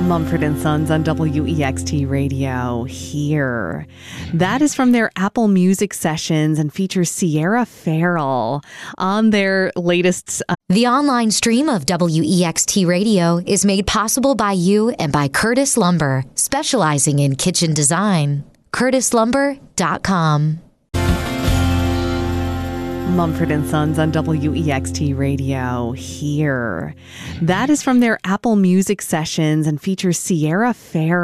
Mumford & Sons on WEXT Radio here. That is from their Apple Music sessions and features Sierra Farrell on their latest... The online stream of WEXT Radio is made possible by you and by Curtis Lumber, specializing in kitchen design. CurtisLumber.com. Mumford & Sons on WEXT Radio here. That is from their Apple Music sessions and features Sierra Farrell